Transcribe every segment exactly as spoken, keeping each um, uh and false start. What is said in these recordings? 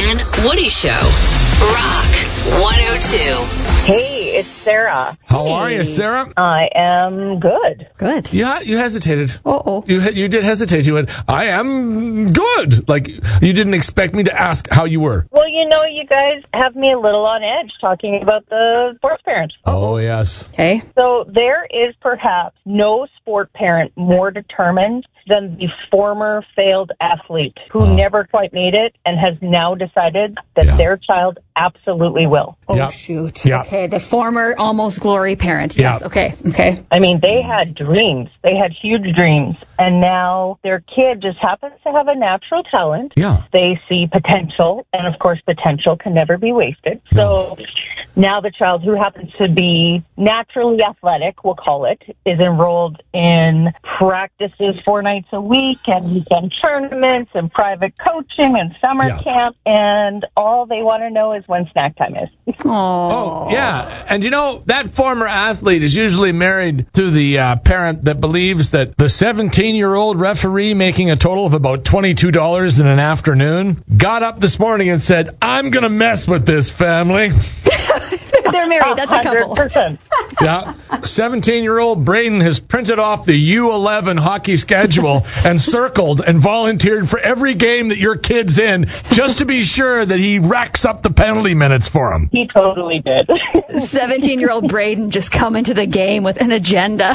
Dan Woody Show. Rock one oh two. Hey, it's Sarah. How are you, Sarah? I am good. Good. Yeah, you hesitated. Uh-oh. You you did hesitate. You went, I am good. Like, you didn't expect me to ask how you were. Well, you know, you guys have me a little on edge talking about the sports parent. Oh, yes. Okay. So there is perhaps no sport parent more determined than the former failed athlete who Oh. never quite made it and has now decided that Yeah. their child absolutely will. Oh, Yep. shoot. Yep. Okay, the former almost glory parent. Yes, Yep. okay, okay. I mean, they had dreams. They had huge dreams. And now their kid just happens to have a natural talent. Yeah. They see potential. And, of course, potential can never be wasted. So now the child who happens to be naturally athletic, we'll call it, is enrolled in practices four nights a week and weekend tournaments and private coaching and summer Yeah. camp. And all they want to know is when snack time is. Oh, yeah. And you know, that former athlete is usually married to the uh, parent that believes that the seventeen-year-old referee making a total of about twenty-two dollars in an afternoon got up this morning and said, I'm going to mess with this family. They're married. That's a couple. one hundred percent. Yeah. seventeen-year-old Braden has printed off the U eleven hockey schedule and circled and volunteered for every game that your kid's in just to be sure that he racks up the penalty minutes for him. He totally did. seventeen-year-old Braden just come into the game with an agenda.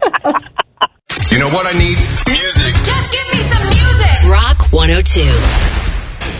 You know what I need? Music. Just give me some music. Rock one oh two.